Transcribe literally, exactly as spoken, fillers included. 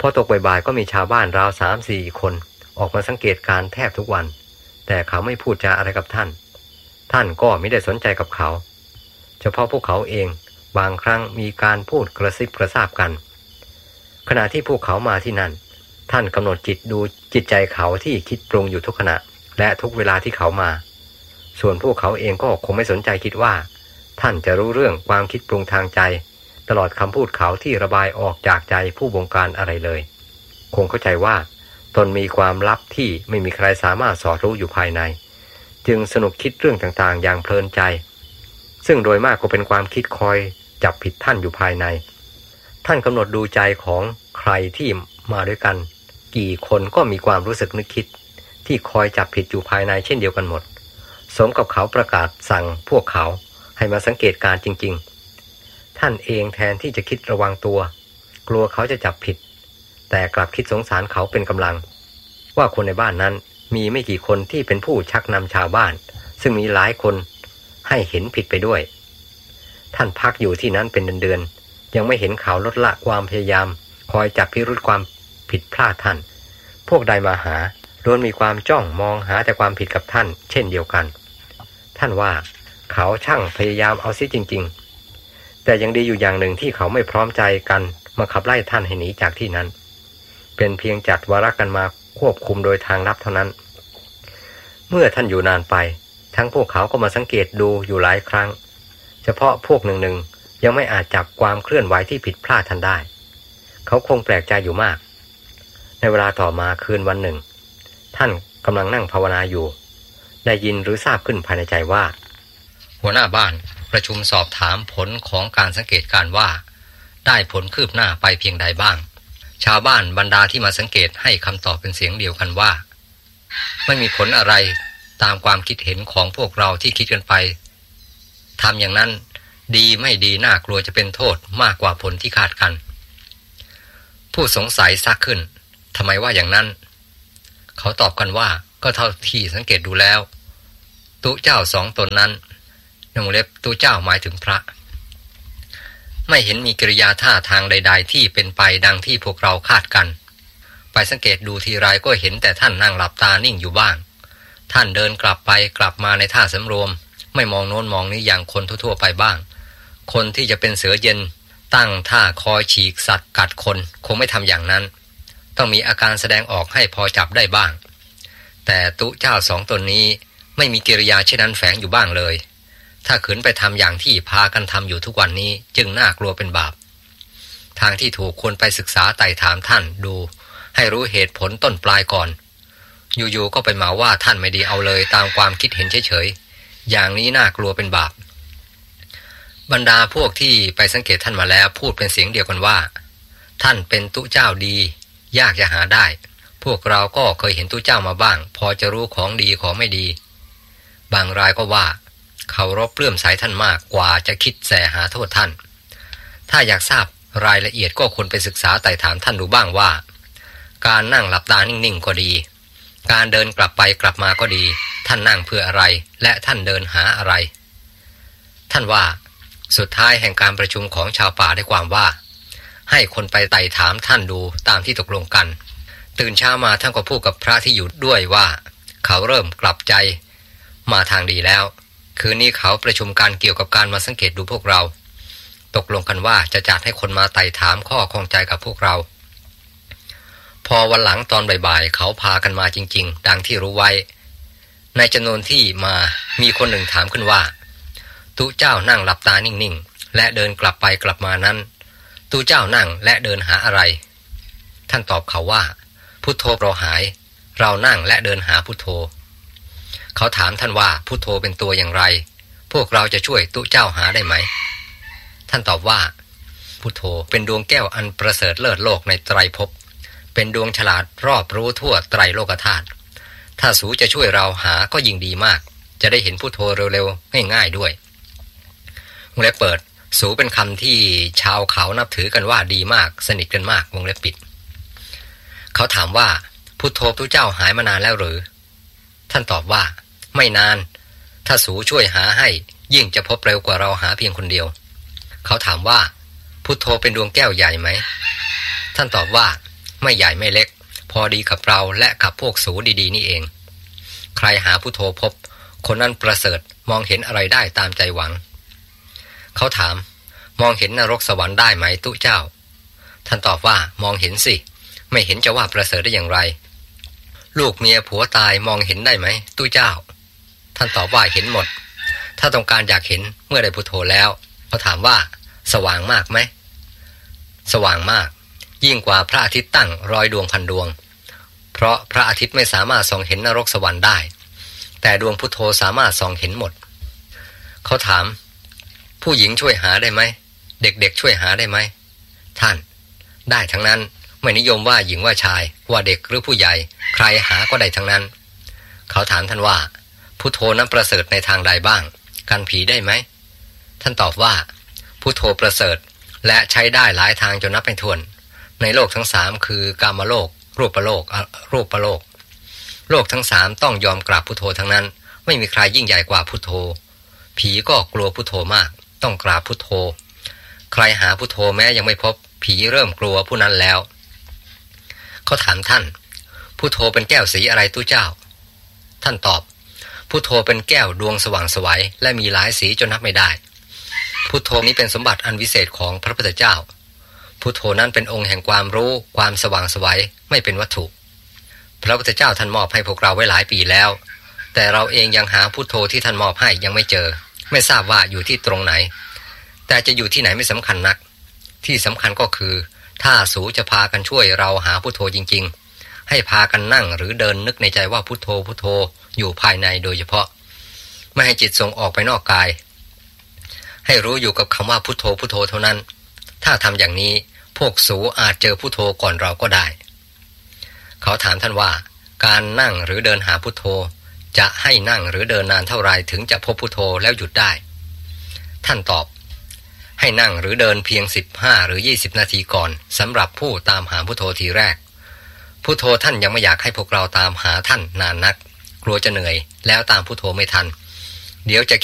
พอตกบ่ายๆก็มีชาวบ้านราวสามสี่คนออกมาสังเกตการแทบทุกวันแต่เขาไม่พูดจาอะไรกับท่านท่านก็ไม่ได้สนใจกับเขาเฉพาะพวกเขาเองบางครั้งมีการพูดกระซิบกระซาบกันขณะที่พวกเขามาที่นั่นท่านกำหนดจิตดูจิตใจเขาที่คิดปรุงอยู่ทุกขณะและทุกเวลาที่เขามาส่วนพวกเขาเองก็คงไม่สนใจคิดว่าท่านจะรู้เรื่องความคิดปรุงทางใจตลอดคำพูดเขาที่ระบายออกจากใจผู้บงการอะไรเลยคงเข้าใจว่าตนมีความลับที่ไม่มีใครสามารถสอดรู้อยู่ภายในจึงสนุกคิดเรื่องต่างๆอย่างเพลินใจซึ่งโดยมากก็เป็นความคิดคอยจับผิดท่านอยู่ภายในท่านกำหนดดูใจของใครที่มาด้วยกันกี่คนก็มีความรู้สึกนึกคิดที่คอยจับผิดอยู่ภายในเช่นเดียวกันหมดสมกับเขาประกาศสั่งพวกเขาให้มาสังเกตการจริงๆท่านเองแทนที่จะคิดระวังตัวกลัวเขาจะจับผิดแต่กลับคิดสงสารเขาเป็นกำลังว่าคนในบ้านนั้นมีไม่กี่คนที่เป็นผู้ชักนำชาวบ้านซึ่งมีหลายคนให้เห็นผิดไปด้วยท่านพักอยู่ที่นั้นเป็นเดือนๆยังไม่เห็นเขาลดละความพยายามคอยจับพิรุธความผิดพลาดท่านพวกใดมาหาล้วนมีความจ้องมองหาแต่ความผิดกับท่านเช่นเดียวกันท่านว่าเขาช่างพยายามเอาซิจริงๆแต่ยังดีอยู่อย่างหนึ่งที่เขาไม่พร้อมใจกันมาขับไล่ท่านให้หนีจากที่นั้นเป็นเพียงจัดวาระกันมาควบคุมโดยทางลับเท่านั้นเมื่อท่านอยู่นานไปทั้งพวกเขาก็มาสังเกตดูอยู่หลายครั้งเฉพาะพวกหนึ่งๆยังไม่อาจจับความเคลื่อนไหวที่ผิดพลาดท่านได้เขาคงแปลกใจอยู่มากในเวลาต่อมาคืนวันหนึ่งท่านกำลังนั่งภาวนาอยู่ได้ยินหรือทราบขึ้นภายในใจว่าหัวหน้าบ้านประชุมสอบถามผลของการสังเกตการว่าได้ผลคืบหน้าไปเพียงใดบ้างชาวบ้านบรรดาที่มาสังเกตให้คำตอบเป็นเสียงเดียวกันว่าไม่มีผลอะไรตามความคิดเห็นของพวกเราที่คิดกันไปทำอย่างนั้นดีไม่ดีน่ากลัวจะเป็นโทษมากกว่าผลที่คาดกันผู้สงสัยซักขึ้นทำไมว่าอย่างนั้นเขาตอบกันว่าก็เท่าที่สังเกตดูแล้วตุเจ้าสองตนนั้นในวงเล็บตุเจ้าหมายถึงพระไม่เห็นมีกิริยาท่าทางใดๆที่เป็นไปดังที่พวกเราคาดกันไปสังเกตดูทีไรก็เห็นแต่ท่านนั่งหลับตานิ่งอยู่บ้างท่านเดินกลับไปกลับมาในท่าสำรวมไม่มองโน้นมองนี้อย่างคนทั่วๆไปบ้างคนที่จะเป็นเสือเย็นตั้งท่าคอยฉีกสัตว์กัดคนคงไม่ทำอย่างนั้นต้องมีอาการแสดงออกให้พอจับได้บ้างแต่ตุเจ้าสองตนนี้ไม่มีกิริยาเช่นนั้นแฝงอยู่บ้างเลยถ้าขืนไปทำอย่างที่พากันทำอยู่ทุกวันนี้จึงน่ากลัวเป็นบาปทางที่ถูกควรไปศึกษาไต่ถามท่านดูให้รู้เหตุผลต้นปลายก่อนอยู่ๆก็ไปมาว่าท่านไม่ดีเอาเลยตามความคิดเห็นเฉยๆอย่างนี้น่ากลัวเป็นบาปบรรดาพวกที่ไปสังเกตท่านมาแล้วพูดเป็นเสียงเดียวกันว่าท่านเป็นตุเจ้าดียากจะหาได้พวกเราก็เคยเห็นตุเจ้ามาบ้างพอจะรู้ของดีของไม่ดีบางรายก็ว่าเคารพเลื่อมใสท่านมากกว่าจะคิดแสหาโทษท่านถ้าอยากทราบรายละเอียดก็ควรไปศึกษาไต่ถามท่านดูบ้างว่าการนั่งหลับตานิ่งๆก็ดีการเดินกลับไปกลับมาก็ดีท่านนั่งเพื่ออะไรและท่านเดินหาอะไรท่านว่าสุดท้ายแห่งการประชุมของชาวป่าได้ความว่าให้คนไปไต่ถามท่านดูตามที่ตกลงกันตื่นเช้ามาท่านก็พูดกับพระที่อยู่ด้วยว่าเขาเริ่มกลับใจมาทางดีแล้วคืนนี้เขาประชุมกันเกี่ยวกับการมาสังเกตดูพวกเราตกลงกันว่าจะจัดให้คนมาไต่ถามข้อข้องใจกับพวกเราพอวันหลังตอนบ่ายๆเขาพากันมาจริงๆดังที่รู้ไว้ในจำนวนที่มามีคนหนึ่งถามขึ้นว่าตุเจ้านั่งหลับตานิ่งๆและเดินกลับไปกลับมานั้นตุเจ้านั่งและเดินหาอะไรท่านตอบเขาว่าพุทโธเราหายเรานั่งและเดินหาพุทโธเขาถามท่านว่าพุทโธเป็นตัวอย่างไรพวกเราจะช่วยตุเจ้าหาได้ไหมท่านตอบว่าพุทโธเป็นดวงแก้วอันประเสริฐเลิศโลกในไตรภพเป็นดวงฉลาดรอบรู้ทั่วไตรโลกธาตุถ้าสูจะช่วยเราหาก็ยิ่งดีมากจะได้เห็นพุทโธเร็วๆง่ายๆด้วยวงเล็บเปิดสูเป็นคำที่ชาวเขานับถือกันว่าดีมากสนิทกันมากวงเล็บปิดเขาถามว่าพุทโธพระเจ้าหายมานานแล้วหรือท่านตอบว่าไม่นานถ้าสูช่วยหาให้ยิ่งจะพบเร็วกว่าเราหาเพียงคนเดียวเขาถามว่าพุทโธเป็นดวงแก้วใหญ่ไหมท่านตอบว่าไม่ใหญ่ไม่เล็กพอดีกับเราและกับพวกสูดีๆนี่เองใครหาพุทโธพบคนนั้นประเสริฐมองเห็นอะไรได้ตามใจหวังเขาถามมองเห็นนรกสวรรค์ได้ไหมตุเจ้าท่านตอบว่ามองเห็นสิไม่เห็นจะว่าประเสริฐได้อย่างไรลูกเมียผัวตายมองเห็นได้ไหมตุเจ้าท่านตอบว่าเห็นหมดถ้าต้องการอยากเห็นเมื่อได้พุทโธแล้วเขาถามว่าสว่างมากไหมสว่างมากยิ่งกว่าพระอาทิตย์ตั้งร้อยดวงพันดวงเพราะพระอาทิตย์ไม่สามารถส่องเห็นนรกสวรรค์ได้แต่ดวงพุทโธสามารถส่องเห็นหมดเขาถามผู้หญิงช่วยหาได้ไหมเด็กๆช่วยหาได้ไหมท่านได้ทั้งนั้นไม่นิยมว่าหญิงว่าชายว่าเด็กหรือผู้ใหญ่ใครหาก็ได้ทั้งนั้นเขาถามท่านว่าพุทโธนั้นประเสริฐในทางใดบ้างกันผีได้ไหมท่านตอบว่าพุทโธประเสริฐและใช้ได้หลายทางจนนับไม่ถ้วนในโลกทั้งสามคือกามโลกรูปโลกรูปโลกโลกทั้งสามต้องยอมกราบพุทโธทั้งนั้นไม่มีใครยิ่งใหญ่กว่าพุทโธผีก็กลัวพุทโธมากต้องกราบพุทโธใครหาพุทโธแม้ยังไม่พบผีเริ่มกลัวผู้นั้นแล้วเขาถามท่านพุทโธเป็นแก้วสีอะไรตู้เจ้าท่านตอบพุทโธเป็นแก้วดวงสว่างไสวและมีหลายสีจนนับไม่ได้พุทโธนี้เป็นสมบัติอันวิเศษของพระพุทธเจ้าพุทโธนั้นเป็นองค์แห่งความรู้ความสว่างไสวไม่เป็นวัตถุพระพุทธเจ้าท่านมอบให้พวกเราไว้หลายปีแล้วแต่เราเองยังหาพุทโธที่ท่านมอบให้ยังไม่เจอไม่ทราบว่าอยู่ที่ตรงไหนแต่จะอยู่ที่ไหนไม่สำคัญนักที่สำคัญก็คือถ้าสูจะพากันช่วยเราหาพุทโธจริงๆให้พากันนั่งหรือเดินนึกในใจว่าพุทโธพุทโธอยู่ภายในโดยเฉพาะไม่ให้จิตส่งออกไปนอกกายให้รู้อยู่กับคำว่าพุทโธพุทโธเท่านั้นถ้าทำอย่างนี้พวกสูอาจเจอพุทโธก่อนเราก็ได้เขาถามท่านว่าการนั่งหรือเดินหาพุทโธจะให้นั่งหรือเดินนานเท่าไรถึงจะพบพุทโธแล้วหยุดได้ท่านตอบให้นั่งหรือเดินเพียงสิบห้าหรือยี่สิบนาทีก่อนสำหรับผู้ตามหาพุทโธทีแรกพุทโธท่านยังไม่อยากให้พวกเราตามหาท่านนานนักกลัวจะเหนื่อยแล้วตามพุทโธไม่ทันเดี๋ยวจะ